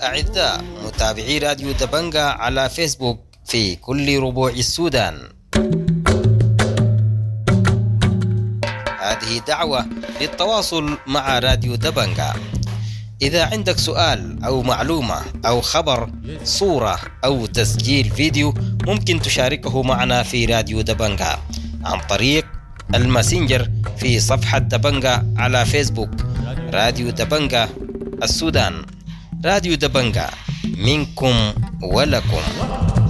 الأعزاء متابعي راديو دبنجة على فيسبوك في كل ربوع السودان، هذه دعوة للتواصل مع راديو دبنجة. إذا عندك سؤال أو معلومة أو خبر، صورة أو تسجيل فيديو، ممكن تشاركه معنا في راديو دبنجة عن طريق الماسنجر في صفحة دبنجة على فيسبوك. راديو دبنجة السودان، راديو دبنجة، منكم ولكم.